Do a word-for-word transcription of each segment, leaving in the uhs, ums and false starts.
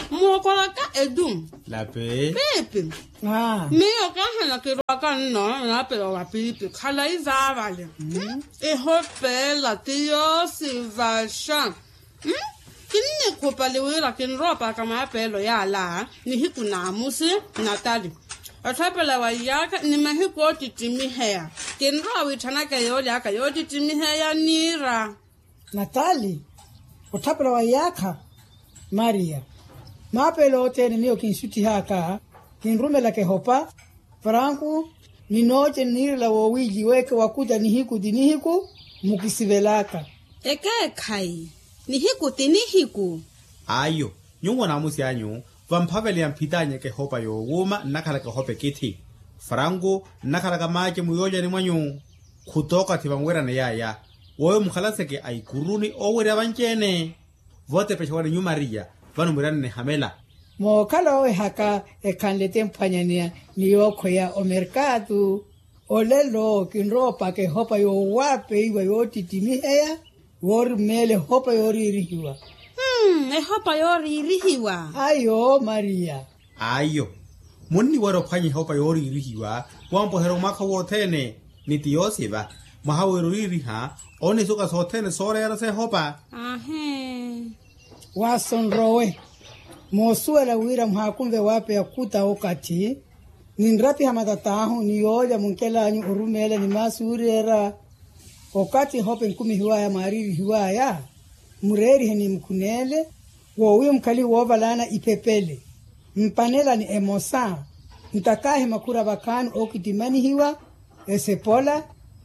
Mokola ka edum. La pe. Pepe. Ah. Me o ka hana ke ro ka no na pe wa pipi. Khala izavale. E hopela tio sivasha. Hmm? Kini kopa le wera ken ropa kama pelo ya la ni hiku na musi Natali. Atapela wa yaka ni mahiku titimi hea. Ken ro wi tana ka yo ya ka yo titimi hea nira. Natali. Utapela wa yaka Maria. Mapelo tene niyo kinsuti haka. Kinrumela ke hopa. Franku ni noche nirla wo wiji weke wakuja ni hiku dini hiku mukisivelaka. Eke kai. Ni hiku tini hiku. Ayo, nyungo na musi anyu, vampavele ya mpitanye ke hopa yo wuma nakala ke hope kiti. Frango nakala ka maje muyoja ni mwanyu. Kutoka tivangwera na yaya. Woyo mkhalase ke aikuruni owere abanjene. Vote peshawani nyu Maria, vanu mwirani ne hamela. Mo kala oe haka e kanlete mpanyania ni yoko ya omerkatu. Olelo kinropa ke hopa yo wape iwa yo titimi hea. Wori mele hopa yori irihiwa. Hmm, e hopa yori irihiwa. Ayo, Maria. Ayo. Muni waro panyi hopa yori irihiwa. Wampo hero maka wotene. Niti yosiva. Mahawe yori iriha. Oni suka sotene sore yara se hopa. Ahe. Wason rowe. Mosuela wira mhakumve wape ya kuta okati. Nindrapi hamadatahu ni yoja munkela anyu urumele ni masuri era. Wakati hope nkumi hiwaya mariri hiwaya, mureri heni mkunele, wowe mkali wovalana ipepele. Mpanela ni emosa, mtakahe makura bakanu okitimani hiwa, esepola,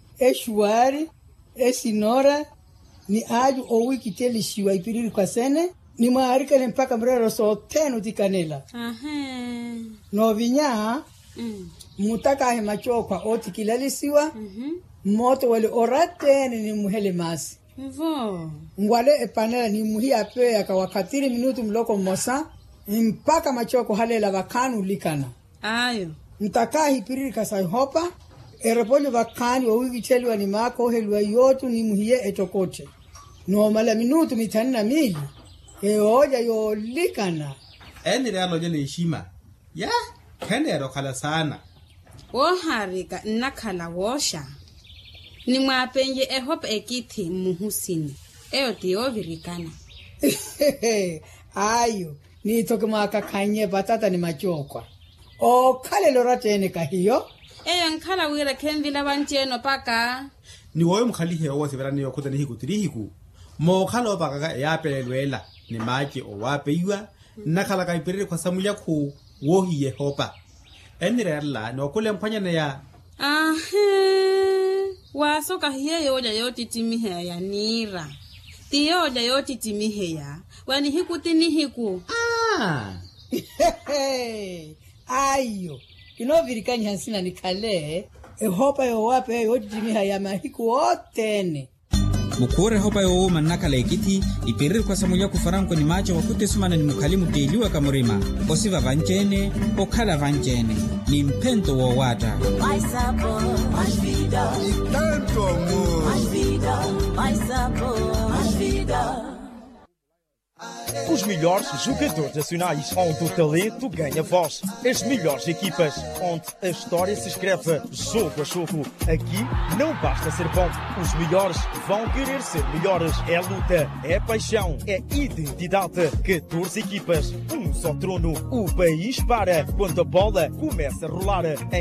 eshuari, esinora, ni aju owi kiteli shiwa ipiriri kwa sene, ni maarikele mpaka mrero so tenu tikanela. Aha. No vinya, Mm. mutakahe machokwa oti kilalisiwa, Mhm. moto wale oratene ni muhele masi. Vo. Ngwale epanela ni muhi ape yaka wakatiri minutu mloko mosa, mpaka machoko halela wakanu likana. Ayo. Mtaka hipiriri kasai hopa, erepole wakani wa wiki cheli wa ni mako helwa yotu ni muhiye etokoche. No mala minutu mitanina mili, e oja yo likana. Eni realo jene ishima. Ya, kene ero kala sana. O harika nakala wosha. Ni mwapenje e hopa ekiti muhusini. Eo tiyo virikana. Ayo, ni toke maka kanye batata ni machokwa. O kale loratene kahiyo. Eyo nkala wira kenvila wancheno paka. Ni woyo mkhalihe owa siverani yokuta ni hiku tirihiku. Mo khalo baka ya pelelwela ni maji o wape iwa. Nakala ka ipiriri kwa samu yaku wohi ye hopa. Eni reala no kule mpanya na ya. Ahe. Wasoka hiye yoja yoti timiheya ya nira. Ti yoja yoti timiheya. Wani hiku tini hiku. Ah. Ayo, kino virikani hansina ni kale. E hopa yo wape yoti timiha ya mahiku otene. Mukure hopa yo manakala ekiti ipiriri kwa samu yaku faranko ni macho wakute sumana ni mukalimu teiliwa kamurima. Osiva vanchene, okala vanchene. Ni mpento wa wata. My sabor, my vida. E tanto amor. My vida, my sabor, my vida. Os melhores jogadores nacionais, onde o talento ganha voz. As melhores equipas, onde a história se escreve jogo a jogo. Aqui não basta ser bom, os melhores vão querer ser melhores. É luta, é paixão, é identidade. catorze equipas, um só trono. O país para quando a bola começa a rolar.